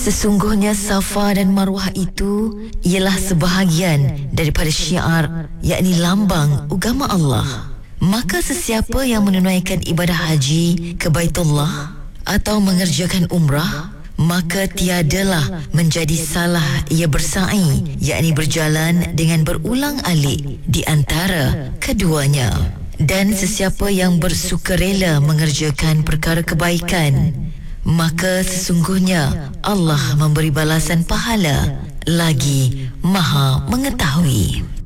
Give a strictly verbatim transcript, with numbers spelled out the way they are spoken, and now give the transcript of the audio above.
Sesungguhnya Safa dan Marwah itu ialah sebahagian daripada syiar, yakni lambang agama Allah. Maka sesiapa yang menunaikan ibadah haji ke Baitullah atau mengerjakan umrah, maka tiadalah menjadi salah ia bersa'i, yakni berjalan dengan berulang alik di antara keduanya. Dan sesiapa yang bersukarela mengerjakan perkara kebaikan, maka sesungguhnya Allah memberi balasan pahala lagi Maha Mengetahui.